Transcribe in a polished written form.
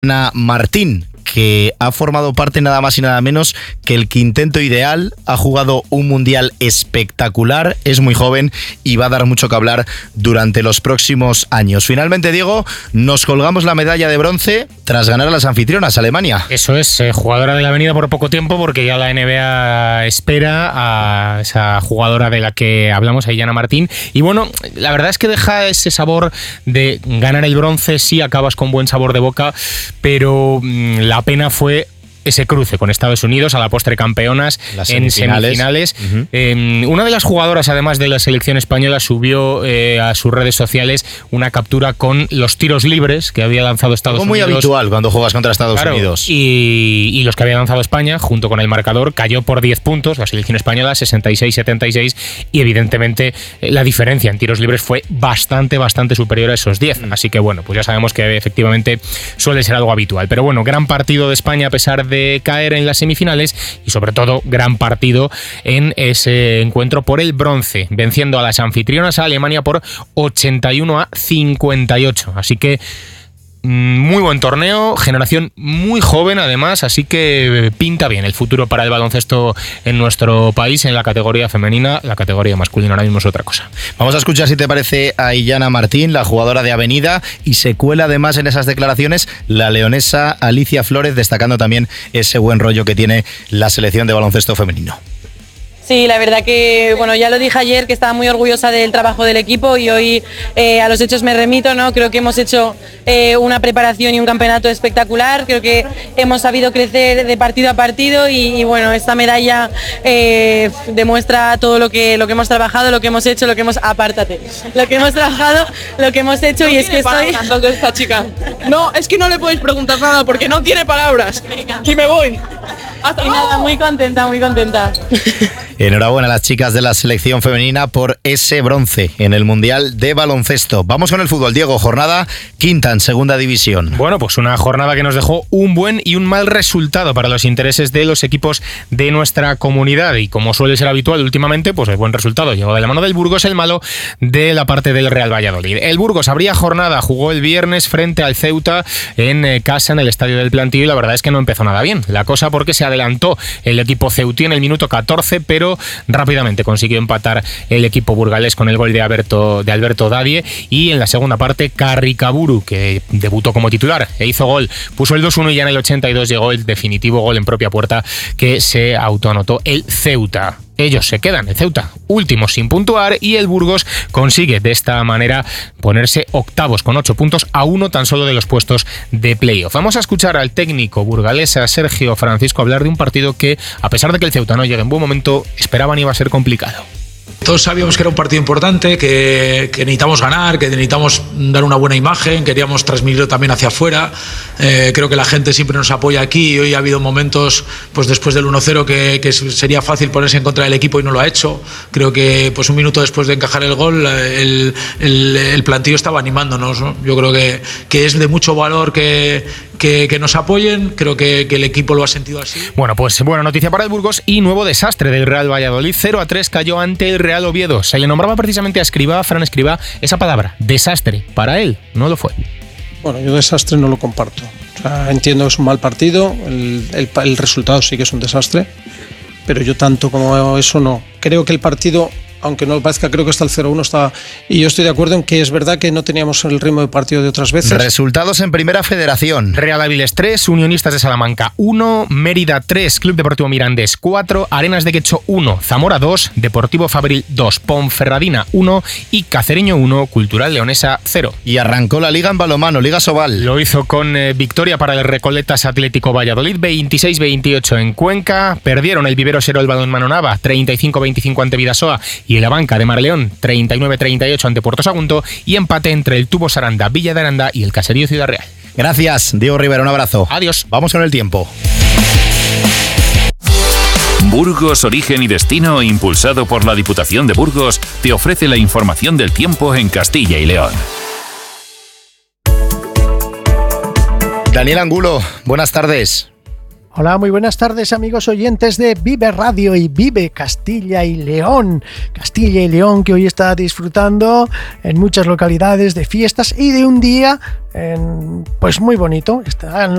Aijana Martín, que ha formado parte nada más y nada menos que el quinteto ideal, ha jugado un mundial espectacular, es muy joven y va a dar mucho que hablar durante los próximos años. Finalmente, Diego, nos colgamos la medalla de bronce tras ganar a las anfitrionas, Alemania. Eso es, jugadora de la avenida por poco tiempo, porque ya la NBA espera a esa jugadora de la que hablamos, Aijana Martín, y bueno, la verdad es que deja ese sabor de ganar el bronce, sí acabas con buen sabor de boca, pero la pena fue ese cruce con Estados Unidos, a la postre campeonas en semifinales. Una de las jugadoras, además de la selección española, subió a sus redes sociales una captura con los tiros libres que había lanzado Estados Unidos. Muy habitual cuando juegas contra Estados Unidos. Y los que había lanzado España, junto con el marcador, cayó por 10 puntos, la selección española 66-76, y evidentemente la diferencia en tiros libres fue bastante superior a esos 10. Así que bueno, pues ya sabemos que efectivamente suele ser algo habitual. Pero bueno, gran partido de España a pesar de caer en las semifinales y sobre todo gran partido en ese encuentro por el bronce, venciendo a las anfitrionas, a Alemania, por 81-58. Así que muy buen torneo, generación muy joven además, así que pinta bien el futuro para el baloncesto en nuestro país en la categoría femenina. La categoría masculina ahora mismo es otra cosa. Vamos a escuchar, si te parece, a Aijana Martín, la jugadora de Avenida, y se cuela además en esas declaraciones la leonesa Alicia Flores, destacando también ese buen rollo que tiene la selección de baloncesto femenino. Sí, la verdad que, bueno, ya lo dije ayer, que estaba muy orgullosa del trabajo del equipo, y hoy a los hechos me remito, ¿no? Creo que hemos hecho una preparación y un campeonato espectacular, creo que hemos sabido crecer de partido a partido y bueno, esta medalla demuestra todo lo que hemos trabajado, lo que hemos hecho, lo que hemos trabajado, lo que hemos hecho, y es que estoy... esta chica. No, es que no le podéis preguntar nada porque no tiene palabras. Y me voy. Y nada, muy contenta. Enhorabuena a las chicas de la selección femenina por ese bronce en el Mundial de Baloncesto. Vamos con el fútbol, Diego. Jornada quinta en segunda división. Bueno, pues una jornada que nos dejó un buen y un mal resultado para los intereses de los equipos de nuestra comunidad, y como suele ser habitual últimamente, pues el buen resultado llegó de la mano del Burgos, el malo de la parte del Real Valladolid. El Burgos abría jornada, jugó el viernes frente al Ceuta en casa, en el Estadio del Plantío, y la verdad es que no empezó nada bien la cosa, porque se adelantó el equipo ceutí en el minuto 14, pero rápidamente consiguió empatar el equipo burgalés con el gol de Alberto Dadie, y en la segunda parte Carricaburu, que debutó como titular e hizo gol, puso el 2-1, y ya en el 82 llegó el definitivo gol en propia puerta que se autoanotó el Ceuta. Ellos se quedan, el Ceuta, últimos sin puntuar, y el Burgos consigue de esta manera ponerse octavos con 8 puntos, a uno tan solo de los puestos de playoff. Vamos a escuchar al técnico burgalés, a Sergio Francisco, hablar de un partido que, a pesar de que el Ceuta no llegue en buen momento, esperaban iba a ser complicado. Todos sabíamos que era un partido importante, que necesitamos ganar, que necesitamos dar una buena imagen, queríamos transmitirlo también hacia afuera. Creo que la gente siempre nos apoya aquí, y hoy ha habido momentos, pues después del 1-0, que sería fácil ponerse en contra del equipo y no lo ha hecho. Creo que pues un minuto después de encajar el gol, el plantillo estaba animándonos, ¿no? Yo creo que es de mucho valor que nos apoyen. Creo que el equipo lo ha sentido así. Bueno, pues buena noticia para el Burgos, y nuevo desastre del Real Valladolid. 0-3 cayó ante el Real Oviedo. Se le nombraba precisamente a Escribá, Fran Escribá, esa palabra, desastre. Para él no lo fue. Bueno, yo desastre no lo comparto. O sea, entiendo que es un mal partido, el resultado sí que es un desastre, pero yo tanto como eso no. Creo que el partido, aunque no lo parezca, creo que hasta el 0-1 está, y yo estoy de acuerdo en que es verdad que no teníamos el ritmo de partido de otras veces. Resultados en Primera Federación. Real Áviles 3, Unionistas de Salamanca 1, Mérida 3, Club Deportivo Mirandés 4, Arenas de Quecho 1, Zamora 2, Deportivo Fabril 2, Ponferradina 1 y Cacereño 1, Cultural Leonesa 0. Y arrancó la Liga en balonmano, Liga Sobal. Lo hizo con victoria para el Recoletas Atlético Valladolid, 26-28 en Cuenca. Perdieron el Vivero Sero el Balonmano Nava, 35-25 ante Vidasoa, y el Abanca de Marleón, 39-38 ante Puerto Sagunto, y empate entre el Tubos Aranda, Villa de Aranda y el Caserío Ciudad Real. Gracias, Diego Rivera, un abrazo. Adiós. Vamos con el tiempo. Burgos, origen y destino, impulsado por la Diputación de Burgos, te ofrece la información del tiempo en Castilla y León. Daniel Angulo, buenas tardes. Hola, muy buenas tardes amigos oyentes de Vive Radio y Vive Castilla y León. Castilla y León que hoy está disfrutando en muchas localidades de fiestas y de un día pues muy bonito. Están